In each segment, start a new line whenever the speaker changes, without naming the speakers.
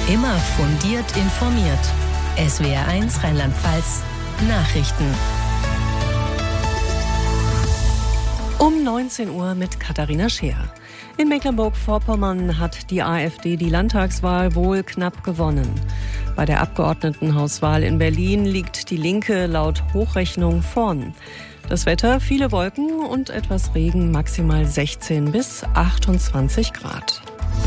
Immer fundiert informiert. SWR1 Rheinland-Pfalz Nachrichten.
Um 19 Uhr mit Katharina Scheer. In Mecklenburg-Vorpommern hat die AfD die Landtagswahl wohl knapp gewonnen. Bei der Abgeordnetenhauswahl in Berlin liegt die Linke laut Hochrechnung vorn. Das Wetter, viele Wolken und etwas Regen, maximal 16 bis 28 Grad.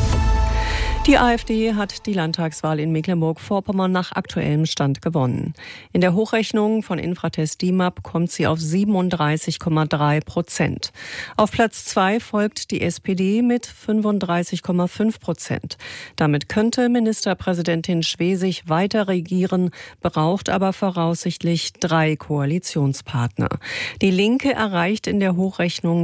Die AfD hat die Landtagswahl in Mecklenburg-Vorpommern nach aktuellem Stand gewonnen. In der Hochrechnung von Infratest DIMAP kommt sie auf 37,3%. Auf Platz 2 folgt die SPD mit 35,5%. Damit könnte Ministerpräsidentin Schwesig weiter regieren, braucht aber voraussichtlich 3 Koalitionspartner. Die Linke erreicht in der Hochrechnung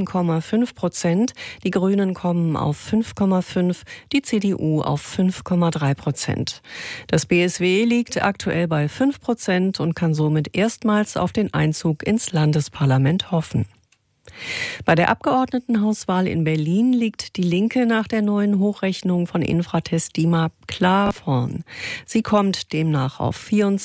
7,5%, die Grünen kommen auf 5,5%, die CDU auf 5,3%. Das BSW liegt aktuell bei 5% und kann somit erstmals auf den Einzug ins Landesparlament hoffen. Bei der Abgeordnetenhauswahl in Berlin liegt die Linke nach der neuen Hochrechnung von Infratest DIMAP klar vorn. Sie kommt demnach auf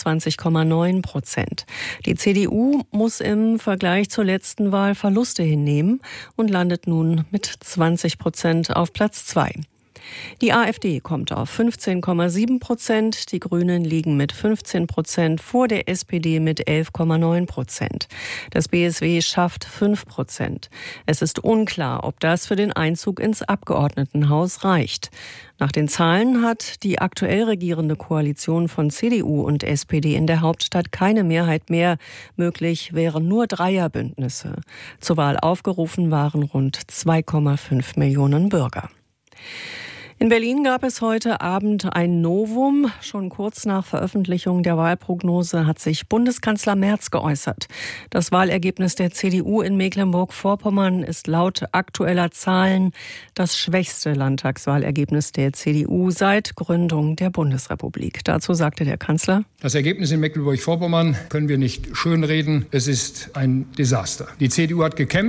24,9%. Die CDU muss im Vergleich zur letzten Wahl Verluste hinnehmen und landet nun mit 20% auf Platz 2. Die AfD kommt auf 15,7%, die Grünen liegen mit 15% vor der SPD mit 11,9%. Das BSW schafft 5%. Es ist unklar, ob das für den Einzug ins Abgeordnetenhaus reicht. Nach den Zahlen hat die aktuell regierende Koalition von CDU und SPD in der Hauptstadt keine Mehrheit mehr. Möglich wären nur Dreierbündnisse. Zur Wahl aufgerufen waren rund 2,5 Millionen Bürger. In Berlin gab es heute Abend ein Novum. Schon kurz nach Veröffentlichung der Wahlprognose hat sich Bundeskanzler Merz geäußert. Das Wahlergebnis der CDU in Mecklenburg-Vorpommern ist laut aktueller Zahlen das schwächste Landtagswahlergebnis der CDU seit Gründung der Bundesrepublik. Dazu sagte der Kanzler:
Das Ergebnis in Mecklenburg-Vorpommern können wir nicht schönreden. Es ist ein Desaster. Die CDU hat gekämpft.